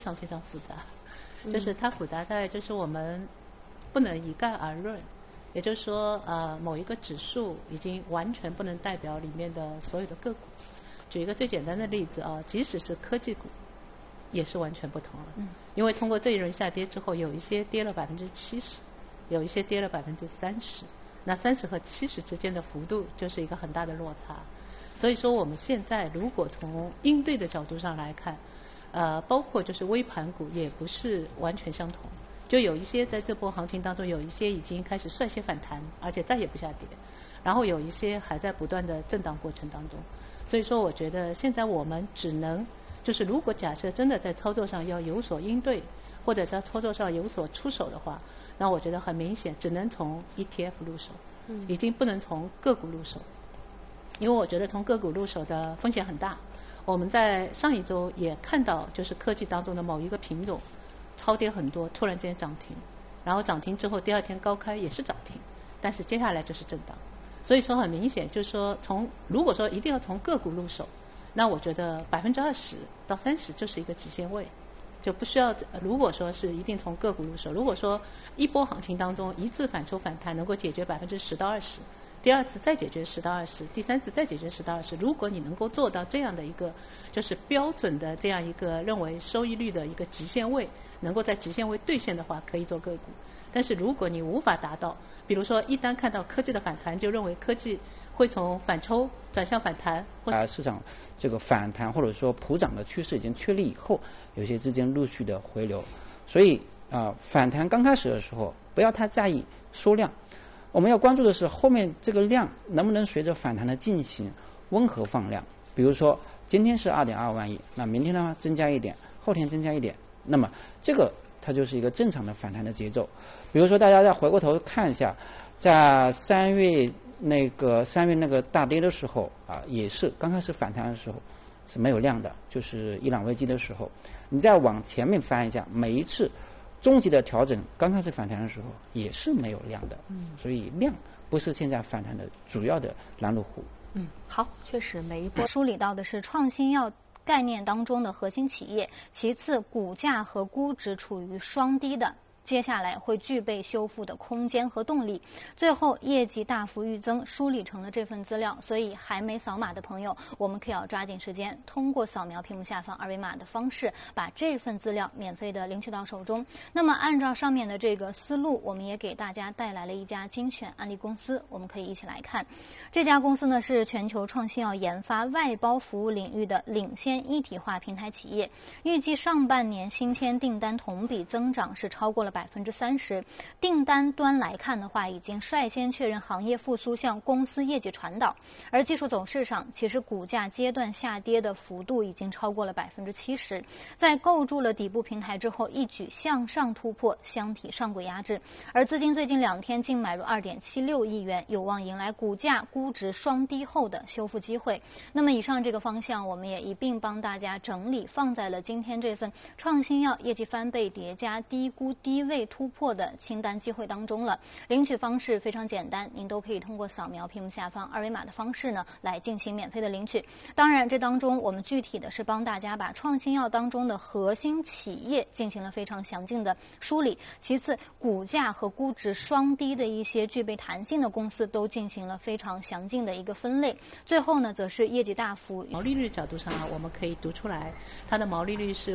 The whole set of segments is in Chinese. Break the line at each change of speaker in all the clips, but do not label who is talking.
常非常复杂，就是它复杂在就是我们不能一概而论，也就是说某一个指数已经完全不能代表里面的所有的个股。举一个最简单的例子即使是科技股也是完全不同了，因为通过这一轮下跌之后，有一些跌了70%，有一些跌了30%，那30和70之间的幅度就是一个很大的落差。所以说我们现在如果从应对的角度上来看，包括就是微盘股也不是完全相同，就有一些在这波行情当中，有一些已经开始率先反弹，而且再也不下跌，然后有一些还在不断的震荡过程当中。所以说我觉得现在我们只能就是如果假设真的在操作上要有所应对，或者在操作上有所出手的话，那我觉得很明显只能从 ETF 入手，已经不能从个股入手，因为我觉得从个股入手的风险很大。我们在上一周也看到，就是科技当中的某一个品种超跌很多，突然间涨停，然后涨停之后第二天高开也是涨停，但是接下来就是震荡。所以说很明显就是说如果说一定要从个股入手，那我觉得20%到30%就是一个极限位，就不需要。如果说是一定从个股入手，如果说一波行情当中一次反抽反弹能够解决10%到20%，第二次再解决10到20%，第三次再解决10到20%，如果你能够做到这样的一个就是标准的这样一个认为收益率的一个极限位，能够在极限位兑现的话，可以做个股。但是如果你无法达到，比如说一旦看到科技的反弹，就认为科技会从反抽转向反弹，
市场这个反弹或者说普涨的趋势已经确立以后，有些资金陆续的回流，所以反弹刚开始的时候不要太在意缩量，我们要关注的是后面这个量能不能随着反弹的进行温和放量。比如说今天是2.2万亿，那明天的话增加一点，后天增加一点，那么这个它就是一个正常的反弹的节奏。比如说大家再回过头看一下，在3月那个大跌的时候也是刚开始反弹的时候是没有量的，就是伊朗危机的时候。你再往前面翻一下，每一次终极的调整刚开始反弹的时候也是没有量的，所以量不是现在反弹的主要的拦路虎。
好，确实每一波梳理到的是创新药概念当中的核心企业，其次股价和估值处于双低的，接下来会具备修复的空间和动力，最后业绩大幅预增，梳理成了这份资料。所以还没扫码的朋友，我们可以要抓紧时间，通过扫描屏幕下方二维码的方式，把这份资料免费的领取到手中。那么按照上面的这个思路，我们也给大家带来了一家精选案例公司，我们可以一起来看。这家公司呢是全球创新药研发外包服务领域的领先一体化平台企业，预计上半年新签订单同比增长是超过了30%。订单端来看的话，已经率先确认行业复苏向公司业绩传导。而技术走势上，其实股价阶段下跌的幅度已经超过了70%，在构筑了底部平台之后，一举向上突破箱体上轨压制。而资金最近2天净买入2.76亿元，有望迎来股价估值双低后的修复机会。那么以上这个方向，我们也一并帮大家整理放在了今天这份创新药业绩翻倍叠加低估低位突破的清单机会当中了。领取方式非常简单，您都可以通过扫描屏幕下方二维码的方式呢来进行免费的领取。当然这当中我们具体的是帮大家把创新药当中的核心企业进行了非常详尽的梳理，其次股价和估值双低的一些具备弹性的公司都进行了非常详尽的一个分类，最后呢则是业绩大幅
毛利率角度上我们可以读出来，它的毛利率是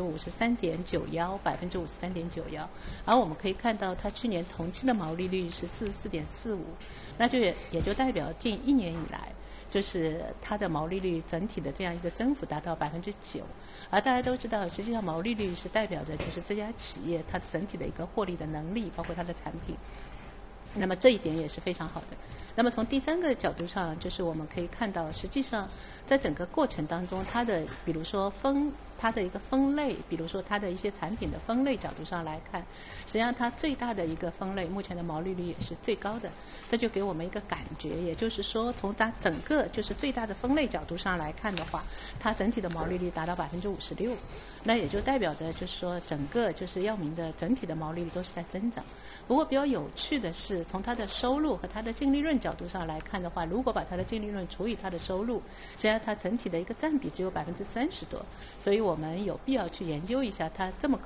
53.91%，而我们可以看到它去年同期的毛利率是44.45%，那就也就代表近1年以来，就是它的毛利率整体的这样一个增幅达到9%。而大家都知道，实际上毛利率是代表着就是这家企业它整体的一个获利的能力，包括它的产品。那么这一点也是非常好的。那么从第三个角度上，就是我们可以看到，实际上在整个过程当中，它的比如说它的一个分类，比如说它的一些产品的分类角度上来看，实际上它最大的一个分类，目前的毛利率也是最高的。这就给我们一个感觉，也就是说，从它整个就是最大的分类角度上来看的话，它整体的毛利率达到56%，那也就代表着就是说，整个就是药明的整体的毛利率都是在增长。不过比较有趣的是，从它的收入和它的净利润角度上来看的话，如果把它的净利润除以它的收入，实际上它整体的一个占比只有30%多，所以我们有必要去研究一下它这么